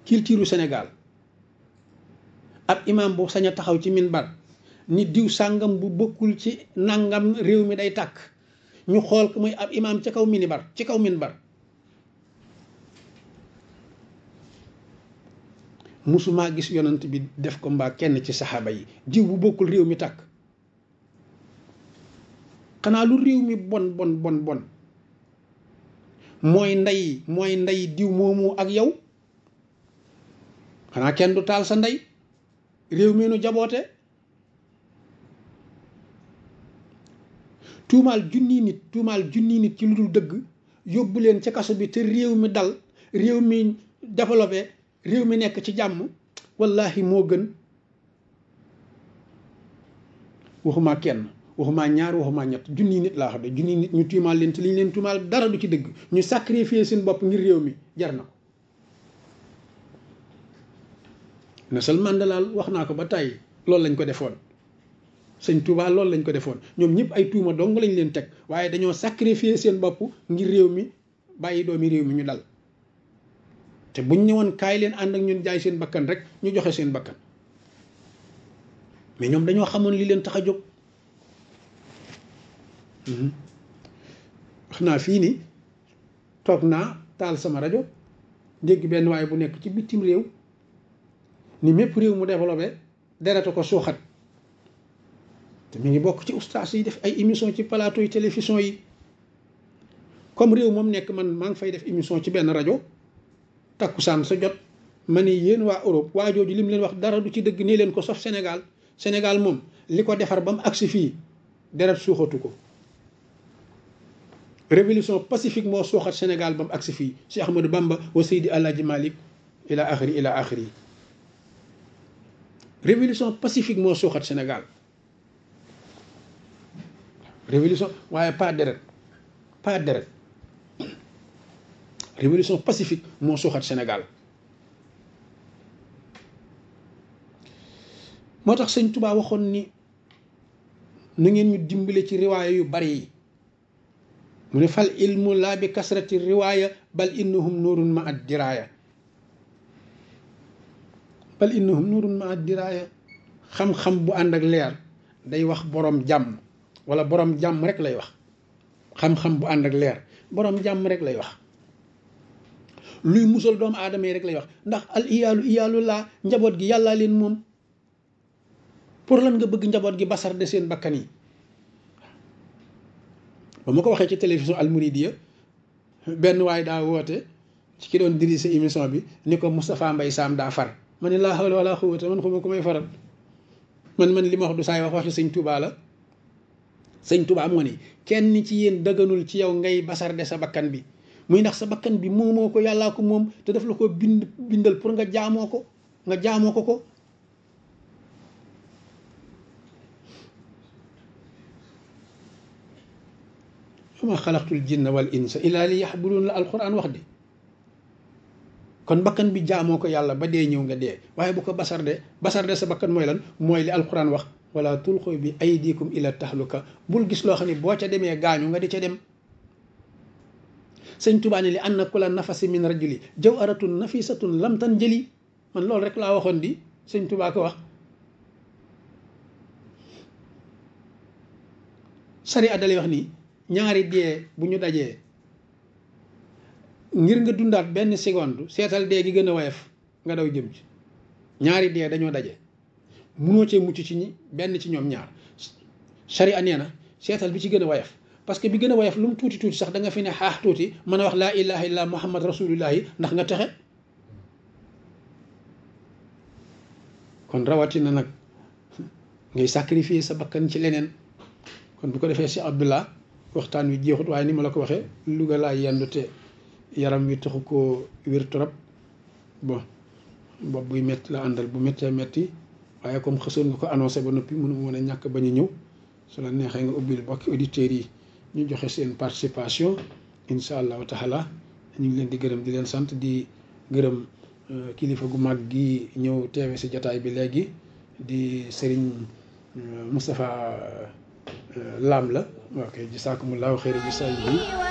culture Sénégal ab imam bu sañ a taxaw ci minbar ni diw sàngam bu bokkul ci nangam réew mi day tàkk ñu xool ko muy ab imam ci kaw minbar musuma gis yonent bi def ko mbaa kenn ci saxaaba yi diw bu bokkul réew mi tàkk. xanaa lu réew mi bon mooy ndey diw moomu ak yow xanaa kenn du taal sa ndey réew mi nu jaboote. tuumaal junni nit ci lu dul dëgg yóbbu leen ca kaso bi te réew mi dal réew mi développé réew mi nekk ci jàmm wallahi moo gën waxuma kenn waxuma ñaar waxuma ñett junni nit laa xam ne junni nit ñu tuumaal leen te li ñu leen tuumaal dara du ci dëgg ñu sacrifier seen bopp ngir réew mi jar na ko. Nelson Mandela wax naa ko ba tàyyi loolu lañ ko defoon sëñ Touba loolu lañ ko defoon ñoom ñëpp ay tuuma dong lañ leen teg waaye dañoo sacrifier seen bopp ngir réew mi bàyyi doomi réew mi ñu dal te buñ ñëwoon kaay leen ànd ak ñun jaay seen bakkan rek ñu joxe seen bakkan mais ñoom dañoo xamoon li leen tax a jóg. wax naa fii ni toog naa taal sama rajo dégg benn waaye bu nekk ci bitim réew ni mépp réew mu développé dereta ko suuxat te mi ngi bokk ci ustaas yi def ay émission ci plateau yi télévision yi comme réew moom nekk man maa ngi fay def émission ci benn rajo takkusaan sa jot ma ni yéen waa Europe waa jooju li mu leen wax dara du ci dëgg nii leen ko sauf Sénégal moom li ko defar ba mu agsi fii deret suuxatu ko. révolution pacifique moo suuxat Sénégal ba mu agsi fii Cheikh Ahmadou Bamba wa Seydi Alaaji Malick ila axiri révolution pacifique moo suuxat Sénégal révolution waaye pas deret révolution pacifique moo suuxat Sénégal. moo tax sëñ Touba waxoon ni nu ngeen ñu dimbale ci riwaaya yu bari yi mu ne fal ilmu laa bi kasrati riwaaya bal innahum nuurun ma ad diraaya xam-xam bu ànd ak leer day wax borom jàmm wala borom jàmm rek lay wax. xam-xam bu ànd ak leer borom jàmm rek lay wax luy musal doomu aadama yi rek lay wax ndax al iyaalu laa njaboot gi yàllaa leen moom pour lan nga bëgg njaboot gi basar de seen bakkan yi. ba ma ko waxee ci télévision Al Mouridiyyah benn waay daa woote ci ki doon diri sa émission bi ni ko Moustapha Mbaye Sam daa far ma ne laa hawla wala quwwata man xuma ko may faral man li ma wax du saay waxi sëñ Touba la. sëñ Touba moo ni kenn ci yéen dëgganul ci yow ngay basar de sa bakkan bi muy ndax sa bakkan bi moomoo ko yàllaa ko moom te daf la ko bindal pour nga jaamoo ko ma xalaqtul jinna wal insa illa li yaxbudun la alquran wax di kon bakkan bi jaamoo ko yàlla ba dee ñëw nga dee waaye bu ko basar de sa bakkan mooy lan mooy li alquran wax wala tulqu bi aydikum ila tahluka bul gis loo xam ne boo ca demee gaañu nga di ca dem. sëñ Tuubaa ne li anna kulla nafasi min rajuli jawharatun nafisatun lam tan jëli man loolu rek laa waxoon di sëñ Tuubaa ko wax. sari addalay wax ni ñaari dee bu ñu dajee ngir nga dundaat benn seconde seetal dee gi gën a woyof nga daw jëm ci ñaari dee dañoo daje munoo cee mucc ci benn ci ñoom ñaar sharia nee na seetal bi ci gën a woyof parce que bi gën a woyof lu mu tuuti sax da nga fi ne xaax tuuti mën a wax laa ilaha illa muhammad rasulullahi ndax nga texe kon rawatina nag ngay sacrifier sa bakkan ci leneen. kon bu ko defee si Abdullah waxtaan wi jeexut waaye ni ma la ko waxee Louga laa yendu te yaram wi taxu koo wér trop bon bopp buy métti la àndal bu méttee métti waaye comme xësoon nga ko annoncé ba noppi mënu mën a ñàkk bañ a ñëw su la neexee nga ubbil bokki auditeurs yi ñu joxe seen participation incha allahu taala ñu ngi leen di gërëm di leen sant di gërëm kilifa gu mag gi ñëw teewe si jataay bi léegi di Serigne Moustapha Lam la ok jisaakumullahu xeyri jisaay bi